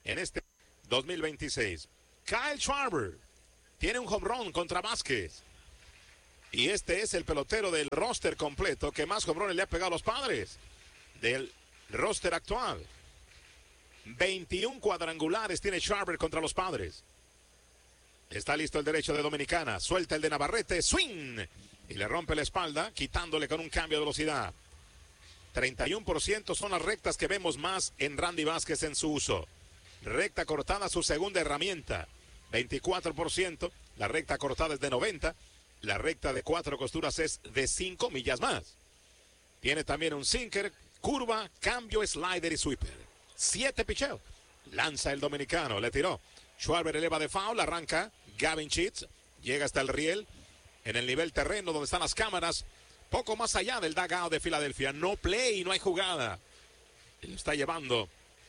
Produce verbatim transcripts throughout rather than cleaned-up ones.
en este dos mil veintiséis. Kyle Schwarber tiene un home run contra Vázquez. Y este es el pelotero del roster completo que más home runs le ha pegado a los Padres. Del roster actual. veintiún cuadrangulares tiene Schwarber contra los Padres. Está listo el derecho de Dominicana. Suelta el de Navarrete. Swing. Y le rompe la espalda, quitándole con un cambio de velocidad. treinta y uno por ciento son las rectas que vemos más en Randy Vázquez en su uso. Recta cortada, su segunda herramienta. veinticuatro por ciento. La recta cortada es de noventa. La recta de cuatro costuras es de cinco millas más. Tiene también un sinker, curva, cambio, slider y sweeper. Siete picheos. Lanza el dominicano, le tiró. Schwarber eleva de foul, arranca Gavin Sheets. Llega hasta el riel. En el nivel terreno donde están las cámaras, poco más allá del dugout de Filadelfia. No play, no hay jugada. Y lo está llevando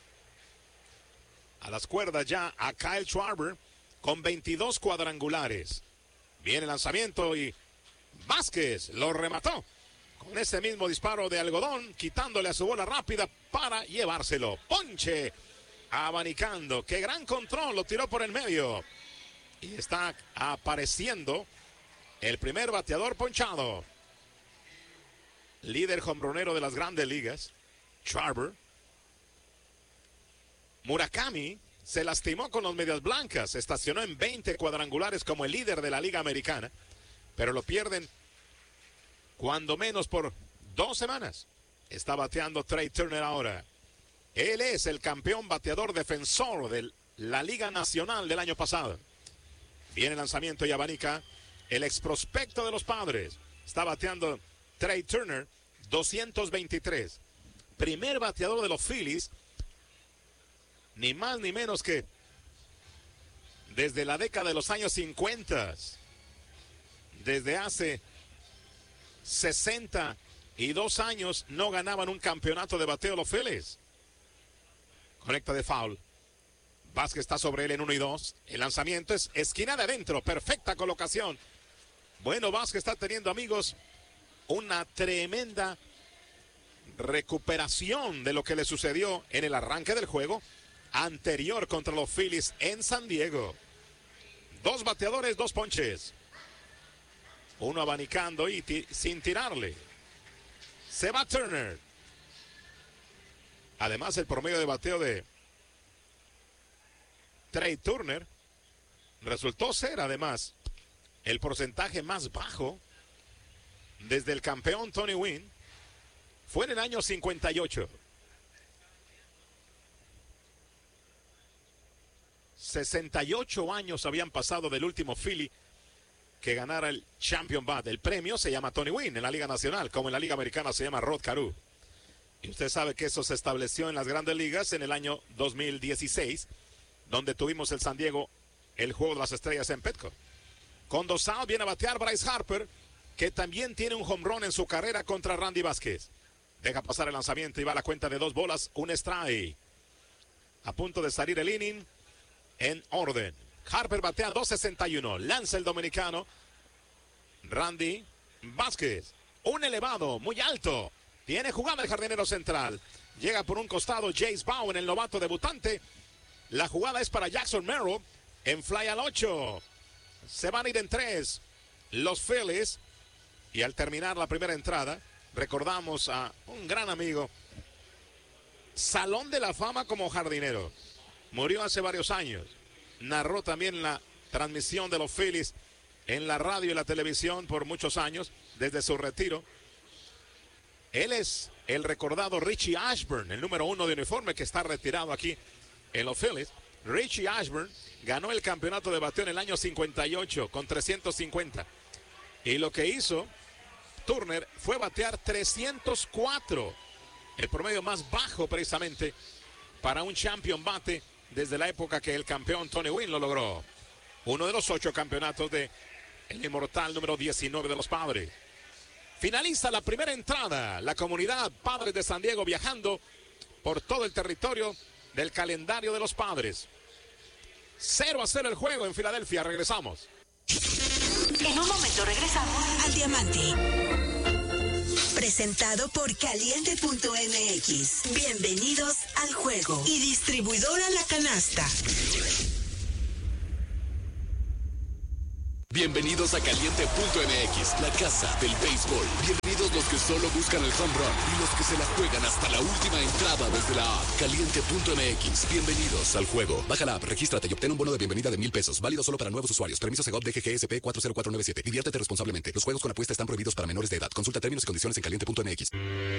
a las cuerdas ya a Kyle Schwarber con veintidós cuadrangulares. Viene el lanzamiento y Vázquez lo remató con ese mismo disparo de algodón, quitándole a su bola rápida para llevárselo. Ponche, abanicando. Qué gran control, lo tiró por el medio. Y está apareciendo el primer bateador ponchado. Líder jonronero de las grandes ligas, Schwarber. Murakami se lastimó con los medias blancas. Estacionó en veinte cuadrangulares como el líder de la liga americana. Pero lo pierden cuando menos por dos semanas. Está bateando Trey Turner ahora. Él es el campeón bateador defensor de la Liga Nacional del año pasado. Viene el lanzamiento y abanica el ex prospecto de los Padres. Está bateando Trey Turner, doscientos veintitrés. Primer bateador de los Phillies, ni más ni menos que desde la década de los años cincuenta. Desde hace sesenta y dos años no ganaban un campeonato de bateo los Phillies. Conecta de foul. Vázquez está sobre él en uno y dos. El lanzamiento es esquina de adentro. Perfecta colocación. Bueno, Vázquez está teniendo, amigos, una tremenda recuperación de lo que le sucedió en el arranque del juego anterior contra los Phillies en San Diego. Dos bateadores, dos ponches. Uno abanicando y sin tirarle. Se va Turner. Además, el promedio de bateo de Trey Turner resultó ser, además, el porcentaje más bajo desde el campeón Tony Gwynn. Fue en el año cincuenta y ocho. sesenta y ocho años habían pasado del último Philly que ganara el Champion Bat. El premio se llama Tony Gwynn en la Liga Nacional, como en la Liga Americana se llama Rod Carew. Y usted sabe que eso se estableció en las grandes ligas en el año dos mil dieciséis, donde tuvimos el San Diego, el Juego de las Estrellas en Petco. Con dos outs viene a batear Bryce Harper, que también tiene un home run en su carrera contra Randy Vázquez. Deja pasar el lanzamiento y va a la cuenta de dos bolas, un strike. A punto de salir el inning en orden. Harper batea dos sesenta y uno. Lanza el dominicano Randy Vázquez. Un elevado, muy alto. Tiene jugada el jardinero central. Llega por un costado Jace Bowen, el novato debutante. La jugada es para Jackson Merrill en fly al ocho. Se van a ir en tres los Phillies. Y al terminar la primera entrada, recordamos a un gran amigo, Salón de la Fama como jardinero. Murió hace varios años. Narró también la transmisión de los Phillies en la radio y la televisión por muchos años, desde su retiro. Él es el recordado Richie Ashburn, el número uno de uniforme que está retirado aquí en los Phillies. Richie Ashburn ganó el campeonato de bateo en el año cincuenta y ocho con trescientos cincuenta. Y lo que hizo Turner fue batear trescientos cuatro. El promedio más bajo precisamente para un champion bate desde la época que el campeón Tony Gwynn lo logró. Uno de los ocho campeonatos de el inmortal número diecinueve de los Padres. Finaliza la primera entrada. La comunidad Padres de San Diego viajando por todo el territorio del calendario de los Padres. cero a cero el juego en Filadelfia. Regresamos. En un momento regresamos al Diamante. Presentado por Caliente punto M X. Bienvenidos al juego. Y distribuidora La Canasta. Bienvenidos a Caliente punto M X, la casa del béisbol. Bienvenidos los que solo buscan el home run y los que se la juegan hasta la última entrada desde la app. Caliente punto M X, bienvenidos al juego. Baja la app, regístrate y obtén un bono de bienvenida de mil pesos. Válido solo para nuevos usuarios. Permiso Segov D G G S P cuatro cero cuatro nueve siete. Diviértete responsablemente. Los juegos con apuesta están prohibidos para menores de edad. Consulta términos y condiciones en Caliente punto M X.